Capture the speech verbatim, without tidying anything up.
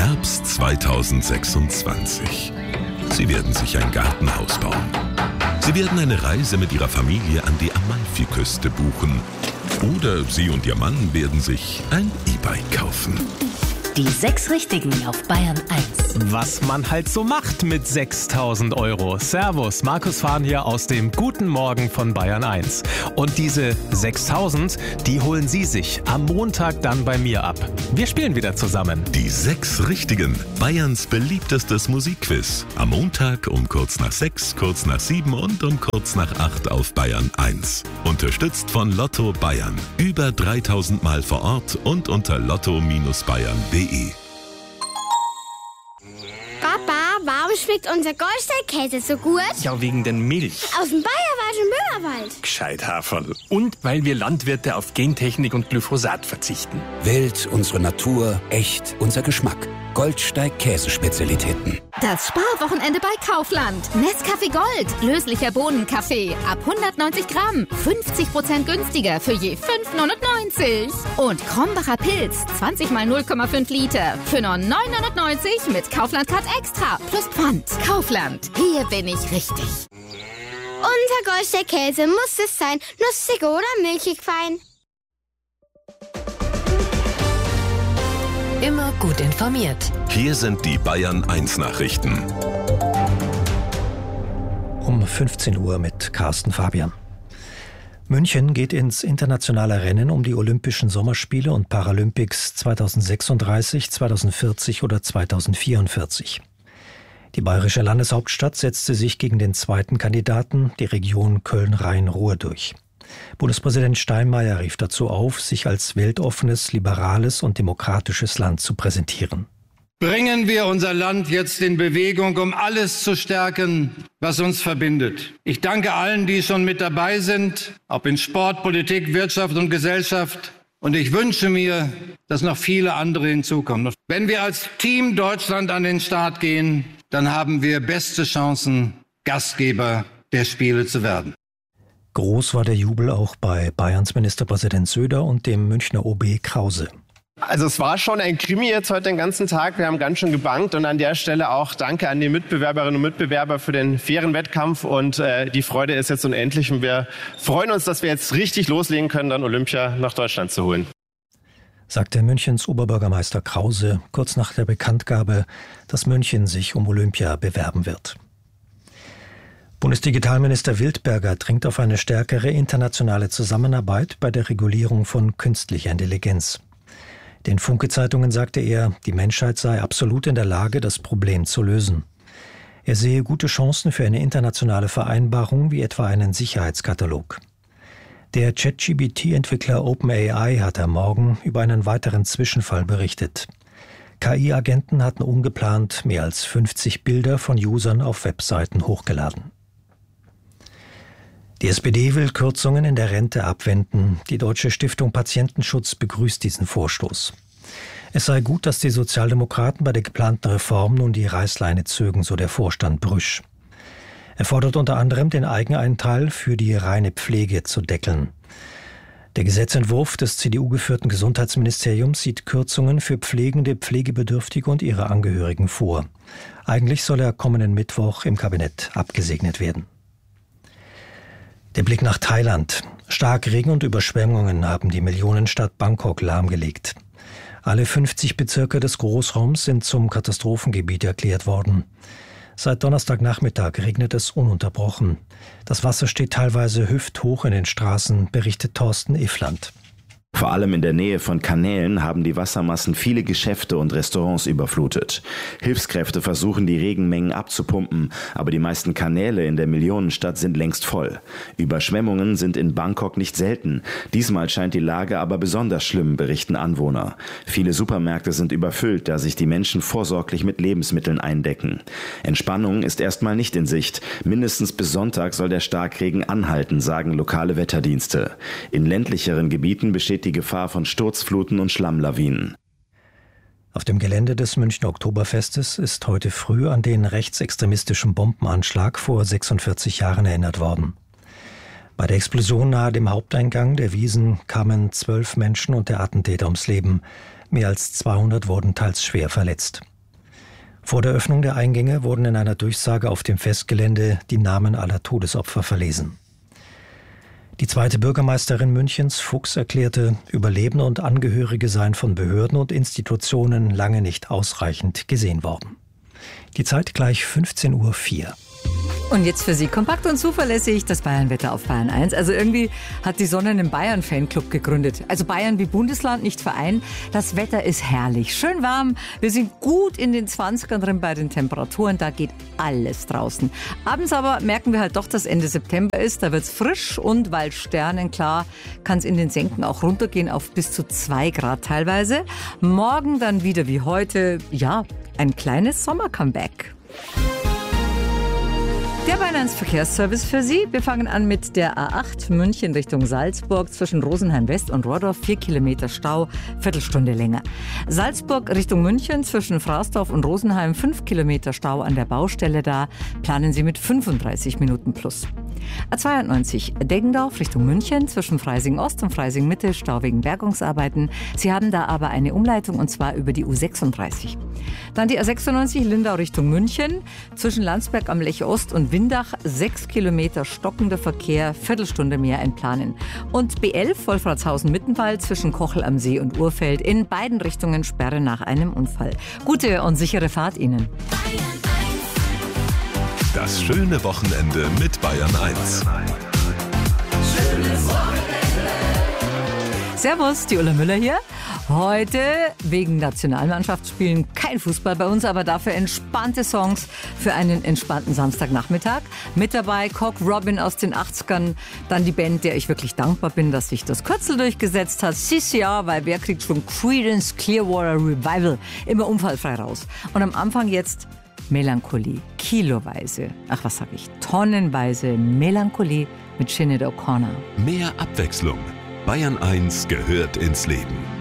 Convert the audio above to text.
Herbst zweitausendsechsundzwanzig. Sie werden sich ein Gartenhaus bauen. Sie werden eine Reise mit Ihrer Familie an die Amalfiküste buchen. Oder Sie und Ihr Mann werden sich ein E-Bike kaufen. Die sechs Richtigen auf Bayern eins. Was man halt so macht mit sechstausend Euro. Servus, Markus Fahn hier aus dem Guten Morgen von Bayern eins. Und diese sechstausend, die holen Sie sich am Montag dann bei mir ab. Wir spielen wieder zusammen. Die sechs Richtigen. Bayerns beliebtestes Musikquiz. Am Montag um kurz nach sechs, kurz nach sieben und um kurz nach acht auf Bayern eins. Unterstützt von Lotto Bayern. Über dreitausend Mal vor Ort und unter lotto Bindestrich bayern punkt de. Papa, warum schmeckt unser Goldsteigkäse so gut? Ja, wegen den Milch. Aus dem bayerischen Müllerwald. Gescheit, Haferl. Und weil wir Landwirte auf Gentechnik und Glyphosat verzichten. Wild, unsere Natur, echt, unser Geschmack. Goldsteig-Käsespezialitäten. Das Sparwochenende bei Kaufland. Nescafé Gold. Löslicher Bohnenkaffee. Ab hundertneunzig Gramm. fünfzig Prozent günstiger für je fünf neunundneunzig. Und Krombacher Pilz. zwanzig mal null Komma fünf Liter. Für nur neun neunundneunzig mit Kaufland Card Extra. Plus Pfand. Kaufland. Hier bin ich richtig. Unser Goldsteigkäse muss es sein. Nussig oder milchig fein. Immer gut informiert. Hier sind die Bayern eins Nachrichten. Um fünfzehn Uhr mit Carsten Fabian. München geht ins internationale Rennen um die Olympischen Sommerspiele und Paralympics zweitausendsechsunddreißig, zweitausendvierzig oder zweitausendvierundvierzig. Die bayerische Landeshauptstadt setzte sich gegen den zweiten Kandidaten, die Region Köln-Rhein-Ruhr, durch. Bundespräsident Steinmeier rief dazu auf, sich als weltoffenes, liberales und demokratisches Land zu präsentieren. Bringen wir unser Land jetzt in Bewegung, um alles zu stärken, was uns verbindet. Ich danke allen, die schon mit dabei sind, ob in Sport, Politik, Wirtschaft und Gesellschaft. Und ich wünsche mir, dass noch viele andere hinzukommen. Wenn wir als Team Deutschland an den Start gehen, dann haben wir beste Chancen, Gastgeber der Spiele zu werden. Groß war der Jubel auch bei Bayerns Ministerpräsident Söder und dem Münchner O B Krause. Also es war schon ein Krimi jetzt heute den ganzen Tag. Wir haben ganz schön gebankt und an der Stelle auch danke an die Mitbewerberinnen und Mitbewerber für den fairen Wettkampf. Und äh, die Freude ist jetzt unendlich und wir freuen uns, dass wir jetzt richtig loslegen können, dann Olympia nach Deutschland zu holen. Sagte Münchens Oberbürgermeister Krause kurz nach der Bekanntgabe, dass München sich um Olympia bewerben wird. Bundesdigitalminister Wildberger dringt auf eine stärkere internationale Zusammenarbeit bei der Regulierung von künstlicher Intelligenz. Den Funke-Zeitungen sagte er, die Menschheit sei absolut in der Lage, das Problem zu lösen. Er sehe gute Chancen für eine internationale Vereinbarung, wie etwa einen Sicherheitskatalog. Der ChatGPT-Entwickler OpenAI hat am Morgen über einen weiteren Zwischenfall berichtet. K I-Agenten hatten ungeplant mehr als fünfzig Bilder von Usern auf Webseiten hochgeladen. Die S P D will Kürzungen in der Rente abwenden. Die Deutsche Stiftung Patientenschutz begrüßt diesen Vorstoß. Es sei gut, dass die Sozialdemokraten bei der geplanten Reform nun die Reißleine zögen, so der Vorstand Brüsch. Er fordert unter anderem, den Eigenanteil für die reine Pflege zu deckeln. Der Gesetzentwurf des C D U-geführten Gesundheitsministeriums sieht Kürzungen für Pflegende, Pflegebedürftige und ihre Angehörigen vor. Eigentlich soll er kommenden Mittwoch im Kabinett abgesegnet werden. Der Blick nach Thailand. Starkregen und Überschwemmungen haben die Millionenstadt Bangkok lahmgelegt. Alle fünfzig Bezirke des Großraums sind zum Katastrophengebiet erklärt worden. Seit Donnerstagnachmittag regnet es ununterbrochen. Das Wasser steht teilweise hüfthoch in den Straßen, berichtet Thorsten Iffland. Vor allem in der Nähe von Kanälen haben die Wassermassen viele Geschäfte und Restaurants überflutet. Hilfskräfte versuchen, die Regenmengen abzupumpen, aber die meisten Kanäle in der Millionenstadt sind längst voll. Überschwemmungen sind in Bangkok nicht selten. Diesmal scheint die Lage aber besonders schlimm, berichten Anwohner. Viele Supermärkte sind überfüllt, da sich die Menschen vorsorglich mit Lebensmitteln eindecken. Entspannung ist erstmal nicht in Sicht. Mindestens bis Sonntag soll der Starkregen anhalten, sagen lokale Wetterdienste. In ländlicheren Gebieten besteht die Gefahr von Sturzfluten und Schlammlawinen. Auf dem Gelände des Münchner Oktoberfestes ist heute früh an den rechtsextremistischen Bombenanschlag vor sechsundvierzig Jahren erinnert worden. Bei der Explosion nahe dem Haupteingang der Wiesn kamen zwölf Menschen und der Attentäter ums Leben. Mehr als zweihundert wurden teils schwer verletzt. Vor der Öffnung der Eingänge wurden in einer Durchsage auf dem Festgelände die Namen aller Todesopfer verlesen. Die zweite Bürgermeisterin Münchens, Fuchs, erklärte, Überlebende und Angehörige seien von Behörden und Institutionen lange nicht ausreichend gesehen worden. Die Zeit gleich fünfzehn Uhr vier. Und jetzt für Sie kompakt und zuverlässig das Bayernwetter auf Bayern eins. Also irgendwie hat die Sonne einen Bayern-Fanclub gegründet. Also Bayern wie Bundesland, nicht Verein. Das Wetter ist herrlich, schön warm. Wir sind gut in den zwanzigern drin bei den Temperaturen. Da geht alles draußen. Abends aber merken wir halt doch, dass Ende September ist. Da wird's frisch und weil sternenklar kann es in den Senken auch runtergehen auf bis zu zwei Grad teilweise. Morgen dann wieder wie heute, ja, ein kleines Sommer-Comeback. Der Bayern eins Verkehrsservice für Sie. Wir fangen an mit der A acht München Richtung Salzburg zwischen Rosenheim West und Rohrdorf. Vier Kilometer Stau, Viertelstunde länger. Salzburg Richtung München zwischen Fraßdorf und Rosenheim. Fünf Kilometer Stau an der Baustelle da. Planen Sie mit fünfunddreißig Minuten plus. A zweiundneunzig Deggendorf Richtung München zwischen Freising Ost und Freising Mitte. Stau wegen Bergungsarbeiten. Sie haben da aber eine Umleitung und zwar über die U sechsunddreißig. Dann die A sechsundneunzig Lindau Richtung München zwischen Landsberg am Lech Ost und Windach, sechs Kilometer stockender Verkehr, Viertelstunde mehr einplanen. Und B elf Wolfratshausen-Mittenwald zwischen Kochel am See und Urfeld, in beiden Richtungen Sperre nach einem Unfall. Gute und sichere Fahrt Ihnen. Das schöne Wochenende mit Bayern eins. Schönes Wochenende. Servus, die Ulla Müller hier. Heute wegen Nationalmannschaftsspielen kein Fußball bei uns, aber dafür entspannte Songs für einen entspannten Samstagnachmittag. Mit dabei Cock Robin aus den achtzigern, dann die Band, der ich wirklich dankbar bin, dass sich das Kürzel durchgesetzt hat, C C R, weil wer kriegt schon Creedence Clearwater Revival, immer unfallfrei raus. Und am Anfang jetzt Melancholie, kiloweise, ach was sag ich, tonnenweise Melancholie mit Sinead O'Connor. Mehr Abwechslung. Bayern eins gehört ins Leben.